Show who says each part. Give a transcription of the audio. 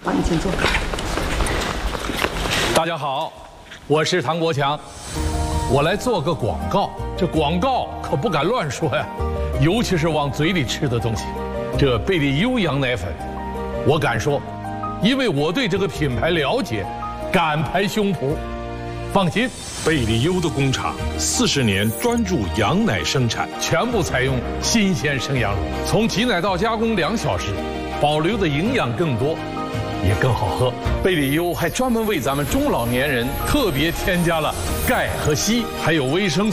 Speaker 1: 好，你请坐。
Speaker 2: 大家好，我是唐国强，我来做个广告。这广告可不敢乱说呀，尤其是往嘴里吃的东西。这贝利优羊奶粉，我敢说，因为我对这个品牌了解，敢拍胸脯。放心，
Speaker 3: 贝利优的工厂40年专注羊奶生产，
Speaker 2: 全部采用新鲜生羊乳，从挤奶到加工2小时，保留的营养更多，也更好喝。贝利优还专门为咱们中老年人特别添加了钙和硒，还有维生